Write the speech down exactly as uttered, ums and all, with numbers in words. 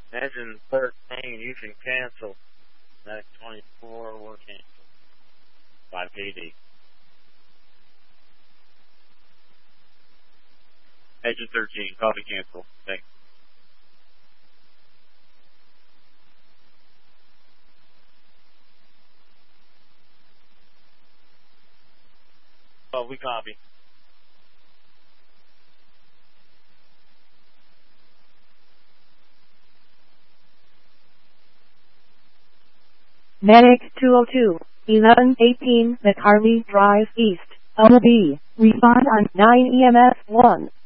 Engine thirteen, you can cancel. Medic twenty-four, we're canceled. By P D. Engine thirteen, copy cancel. Thanks. Oh, we copy. Medic two oh two, eleven eighteen McHarley Drive East, O B. Respond on nine E M S one.